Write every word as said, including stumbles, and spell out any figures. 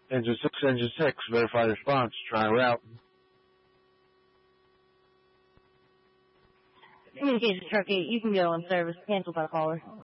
Engine six, engine six, verify response, try route. Communication truck eight, you can go on service, canceled by caller.